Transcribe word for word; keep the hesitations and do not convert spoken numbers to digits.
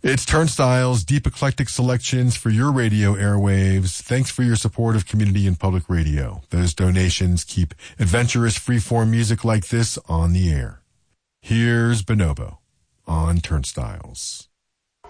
It's Turnstiles, deep eclectic selections for your radio airwaves. Thanks for your support of community and public radio. Those donations keep adventurous freeform music like this on the air. Here's Bonobo on Turnstiles.